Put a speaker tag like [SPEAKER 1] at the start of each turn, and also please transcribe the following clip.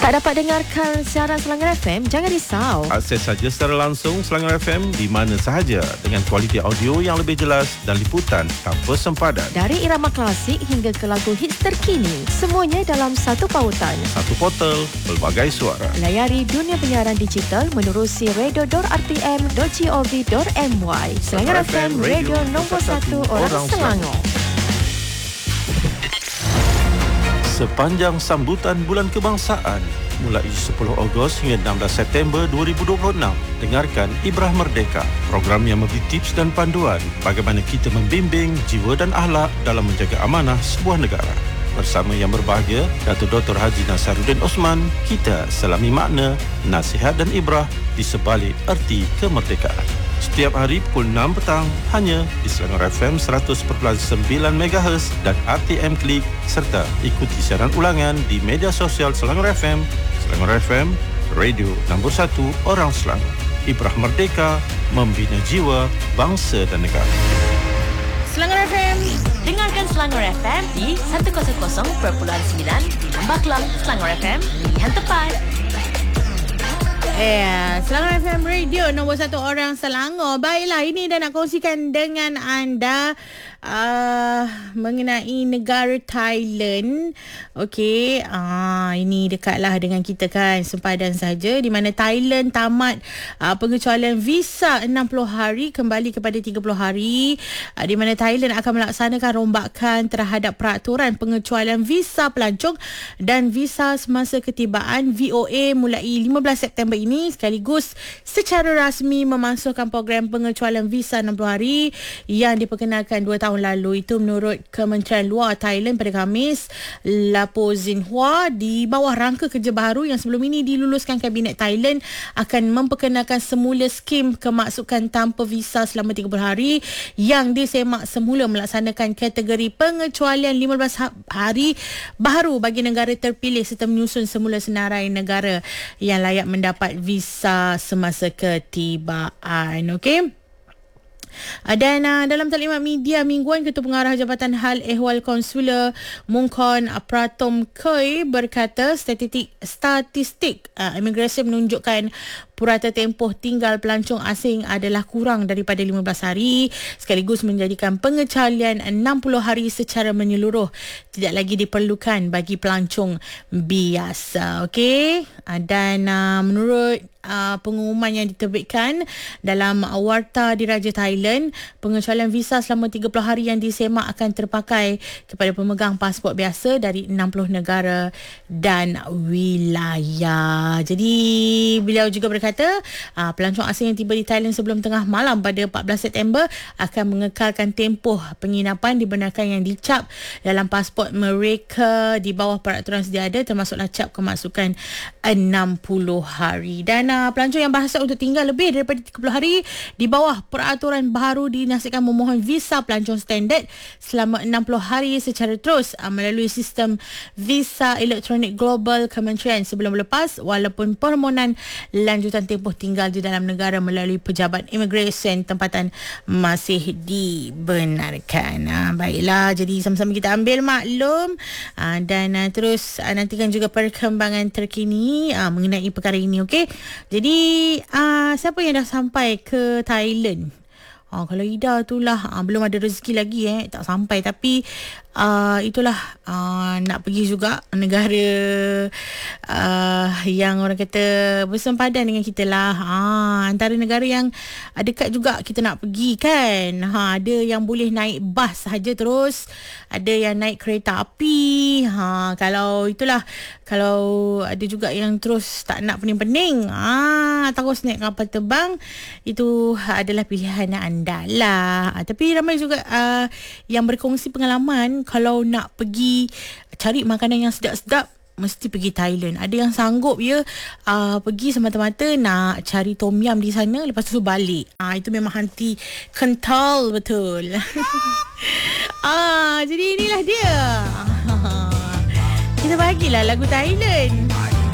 [SPEAKER 1] Tak dapat dengarkan siaran Selangor FM? Jangan risau.
[SPEAKER 2] Akses saja secara langsung Selangor FM di mana sahaja dengan kualiti audio yang lebih jelas dan liputan tanpa sempadan.
[SPEAKER 1] Dari irama klasik hingga ke lagu hits terkini, semuanya dalam satu pautan.
[SPEAKER 2] Satu portal, pelbagai suara.
[SPEAKER 1] Layari dunia penyiaran digital menerusi radio.rtm.gov.my. Selangor FM, radio nombor 1 orang Selangor.
[SPEAKER 2] Sepanjang sambutan Bulan Kebangsaan mulai 10 Ogos hingga 16 September 2026, dengarkan Ibrah Merdeka, program yang memberi tips dan panduan bagaimana kita membimbing jiwa dan akhlak dalam menjaga amanah sebuah negara. Bersama yang berbahagia, Datuk Dr. Haji Nasaruddin Osman, kita selami makna, nasihat dan ibrah di sebalik erti kemerdekaan. Setiap hari pukul 6 petang hanya di Selangor FM 100.9 MHz dan RTM Klik, serta ikuti siaran ulangan di media sosial Selangor FM, radio nombor 1 orang Selangor. Ibrah Merdeka, membina jiwa, bangsa dan negara.
[SPEAKER 1] Selangor FM. Dengarkan Selangor FM di 100.9 di Lembah Kelang. Selangor FM, pilihan tepat.
[SPEAKER 3] Selangor FM Radio nombor 1 orang Selangor. Baiklah, ini dah nak kongsikan dengan anda mengenai negara Thailand. Okey, ini dekatlah dengan kita kan, sempadan saja, di mana Thailand tamat pengecualian visa 60 hari kembali kepada 30 hari, di mana Thailand akan melaksanakan rombakan terhadap peraturan pengecualian visa pelancong dan visa semasa ketibaan VOA mulai 15 September ini, sekaligus secara rasmi memasukkan program pengecualian visa 60 hari yang diperkenalkan 2 tahun lalu. Itu menurut Kementerian Luar Thailand pada Khamis. Lapo Xinhua, di bawah rangka kerja baru yang sebelum ini diluluskan Kabinet Thailand, akan memperkenalkan semula skim kemasukan tanpa visa selama 30 hari yang disemak semula melaksanakan kategori pengecualian 15 hari baru bagi negara terpilih serta menyusun semula senarai negara yang layak mendapat visa semasa ketibaan. Okey. Dan dalam taklimat media mingguan, Ketua Pengarah Jabatan Hal Ehwal Konsular Mungkon Pratom Koi berkata statistik imigresen menunjukkan purata tempoh tinggal pelancong asing adalah kurang daripada 15 hari, sekaligus menjadikan pengecualian 60 hari secara menyeluruh tidak lagi diperlukan bagi pelancong biasa. Okey, dan menurut pengumuman yang diterbitkan dalam Warta Diraja Thailand, pengecualian visa selama 30 hari yang disemak akan terpakai kepada pemegang pasport biasa dari 60 negara dan wilayah. Jadi beliau juga berkata pelancong asing yang tiba di Thailand sebelum tengah malam pada 14 September akan mengekalkan tempoh penginapan dibenarkan yang dicap dalam pasport mereka di bawah peraturan sedia ada, termasuklah cap kemasukan 60 hari. Dan pelancong yang berhasrat untuk tinggal lebih daripada 30 hari di bawah peraturan baru dinasihatkan memohon visa pelancong standard selama 60 hari secara terus melalui sistem visa elektronik global kementerian sebelum lepas, walaupun permohonan lanjutan tempoh tinggal di dalam negara melalui pejabat imigresen tempatan masih dibenarkan. Baiklah, jadi sama-sama kita ambil maklum dan terus nantikan juga perkembangan terkini mengenai perkara ini. Okey, jadi siapa yang dah sampai ke Thailand? Kalau Ida itulah belum ada rezeki lagi tak sampai, tapi itulah nak pergi juga negara yang orang kata bersempadan dengan kita lah. Antara negara yang dekat juga kita nak pergi kan. Ada yang boleh naik bas sahaja, terus ada yang naik kereta api. Kalau itulah, kalau ada juga yang terus tak nak pening-pening, terus naik kapal terbang, itu adalah pilihan anda lah. Tapi ramai juga yang berkongsi pengalaman kalau nak pergi cari makanan yang sedap-sedap, mesti pergi Thailand. Ada yang sanggup pergi semata-mata nak cari tom yum di sana, lepas tu balik. Itu memang hati kental betul. Jadi inilah dia. Kita bagilah lagu Thailand.